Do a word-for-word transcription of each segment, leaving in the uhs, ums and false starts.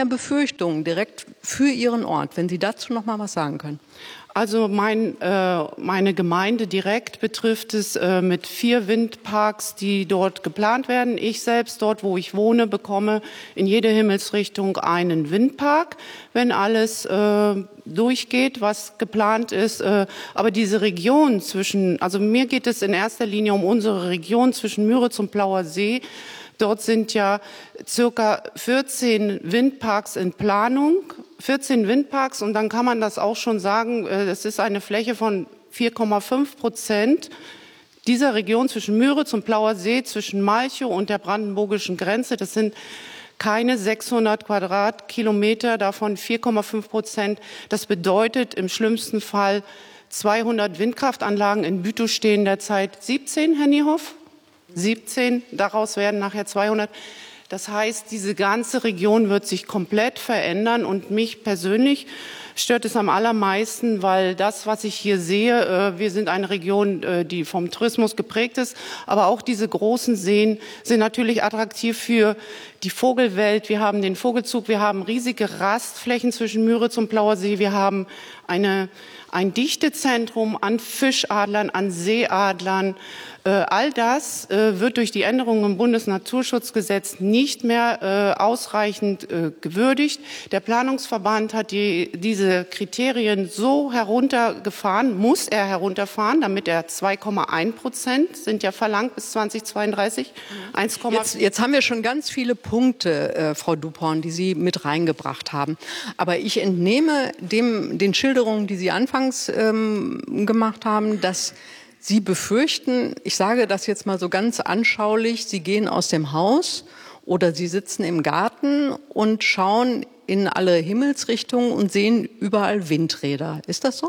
ja Befürchtungen direkt für Ihren Ort, wenn Sie dazu noch mal was sagen können. Also mein, äh, meine Gemeinde direkt betrifft es äh, mit vier Windparks, die dort geplant werden. Ich selbst, dort wo ich wohne, bekomme in jede Himmelsrichtung einen Windpark, wenn alles äh, durchgeht, was geplant ist. Äh, aber diese Region zwischen, also mir geht es in erster Linie um unsere Region zwischen Müritz und Plauer See. Dort sind ja circa vierzehn Windparks in Planung, vierzehn Windparks, und dann kann man das auch schon sagen, es ist eine Fläche von vier Komma fünf Prozent dieser Region zwischen Müritz und Plauer See, zwischen Malchow und der brandenburgischen Grenze. Das sind keine sechshundert Quadratkilometer, davon vier Komma fünf Prozent. Das bedeutet im schlimmsten Fall zweihundert Windkraftanlagen. In Bütow stehen derzeit siebzehn, Herr Niehoff. siebzehn, daraus werden nachher zweihundert. Das heißt, diese ganze Region wird sich komplett verändern, und mich persönlich stört es am allermeisten, weil das, was ich hier sehe, wir sind eine Region, die vom Tourismus geprägt ist, aber auch diese großen Seen sind natürlich attraktiv für die Vogelwelt. Wir haben den Vogelzug, wir haben riesige Rastflächen zwischen Müritz und Plauer See, wir haben eine, ein Dichtezentrum an Fischadlern, an Seeadlern. Äh, all das äh, wird durch die Änderungen im Bundesnaturschutzgesetz nicht mehr äh, ausreichend äh, gewürdigt. Der Planungsverband hat die, diese Kriterien so heruntergefahren, muss er herunterfahren, damit er zwei Komma eins Prozent sind ja verlangt bis zweitausendzweiunddreißig. eins, jetzt, jetzt haben wir schon ganz viele Punkte, äh, Frau Duphorn, die Sie mit reingebracht haben. Aber ich entnehme dem, den Schilderungen, die Sie anfangs ähm, gemacht haben, dass Sie befürchten, ich sage das jetzt mal so ganz anschaulich, Sie gehen aus dem Haus oder Sie sitzen im Garten und schauen in alle Himmelsrichtungen und sehen überall Windräder. Ist das so?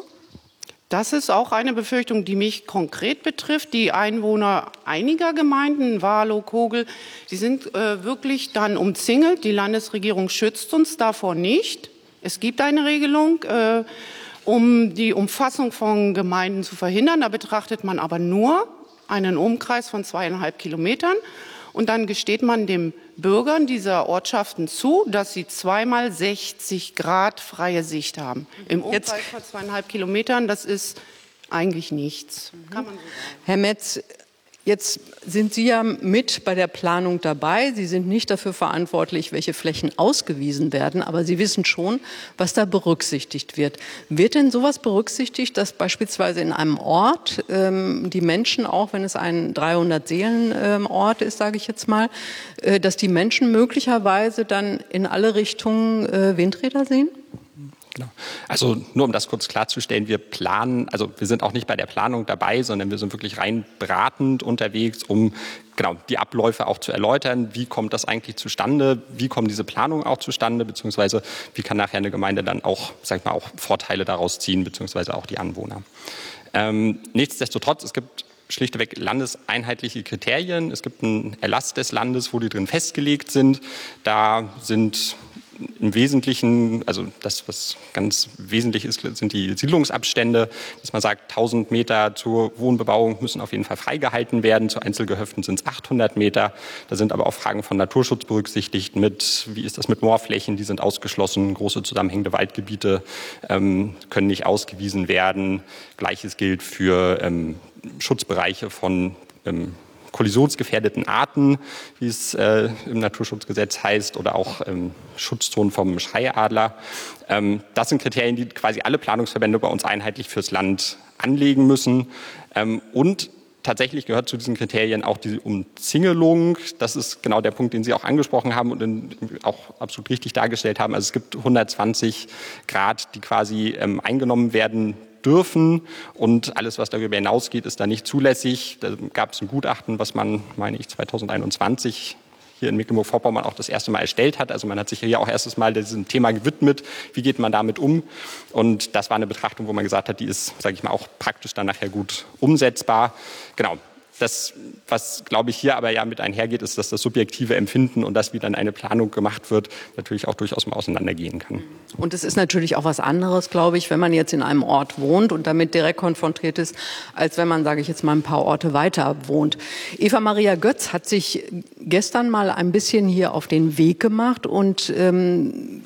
Das ist auch eine Befürchtung, die mich konkret betrifft. Die Einwohner einiger Gemeinden, Warlow, Kogel, die sind äh, wirklich dann umzingelt. Die Landesregierung schützt uns davor nicht. Es gibt eine Regelung, äh, um die Umfassung von Gemeinden zu verhindern. Da betrachtet man aber nur einen Umkreis von zweieinhalb Kilometern. Und dann gesteht man den Bürgern dieser Ortschaften zu, dass sie zweimal sechzig Grad freie Sicht haben. Im Umkreis Jetzt, von zweieinhalb Kilometern, das ist eigentlich nichts. Kann man so sagen. Herr Metz, jetzt sind Sie ja mit bei der Planung dabei. Sie sind nicht dafür verantwortlich, welche Flächen ausgewiesen werden, aber Sie wissen schon, was da berücksichtigt wird. Wird denn sowas berücksichtigt, dass beispielsweise in einem Ort ähm, die Menschen, auch wenn es ein dreihundert-Seelen-Ort ist, sage ich jetzt mal, äh, dass die Menschen möglicherweise dann in alle Richtungen äh, Windräder sehen? Genau. Also nur um das kurz klarzustellen, wir planen, also wir sind auch nicht bei der Planung dabei, sondern wir sind wirklich rein beratend unterwegs, um genau die Abläufe auch zu erläutern. Wie kommt das eigentlich zustande? Wie kommen diese Planungen auch zustande? Beziehungsweise wie kann nachher eine Gemeinde dann auch, sag ich mal, auch Vorteile daraus ziehen, beziehungsweise auch die Anwohner? Ähm, nichtsdestotrotz, es gibt schlichtweg landeseinheitliche Kriterien. Es gibt einen Erlass des Landes, wo die drin festgelegt sind. Da sind im Wesentlichen, also das, was ganz wesentlich ist, sind die Siedlungsabstände, dass man sagt, tausend Meter zur Wohnbebauung müssen auf jeden Fall freigehalten werden. Zu Einzelgehöften sind es achthundert Meter. Da sind aber auch Fragen von Naturschutz berücksichtigt mit, wie ist das mit Moorflächen, die sind ausgeschlossen, große zusammenhängende Waldgebiete ähm, können nicht ausgewiesen werden. Gleiches gilt für ähm, Schutzbereiche von ähm, kollisionsgefährdeten Arten, wie es äh, im Naturschutzgesetz heißt, oder auch ähm, Schutzzonen vom Schreiadler. Ähm, das sind Kriterien, die quasi alle Planungsverbände bei uns einheitlich fürs Land anlegen müssen. Ähm, und tatsächlich gehört zu diesen Kriterien auch die Umzingelung. Das ist genau der Punkt, den Sie auch angesprochen haben und den auch absolut richtig dargestellt haben. Also es gibt hundertzwanzig Grad, die quasi ähm, eingenommen werden dürfen, und alles, was darüber hinausgeht, ist da nicht zulässig. Da gab es ein Gutachten, was man, meine ich, zweitausendeinundzwanzig hier in Mecklenburg-Vorpommern auch das erste Mal erstellt hat. Also man hat sich hier auch erstes Mal diesem Thema gewidmet, wie geht man damit um. Und das war eine Betrachtung, wo man gesagt hat, die ist, sage ich mal, auch praktisch dann nachher gut umsetzbar. Genau. Das, was, glaube ich, hier aber ja mit einhergeht, ist, dass das subjektive Empfinden und das, wie dann eine Planung gemacht wird, natürlich auch durchaus mal auseinandergehen kann. Und es ist natürlich auch was anderes, glaube ich, wenn man jetzt in einem Ort wohnt und damit direkt konfrontiert ist, als wenn man, sage ich jetzt mal, ein paar Orte weiter wohnt. Eva Maria Götz hat sich gestern mal ein bisschen hier auf den Weg gemacht und ähm,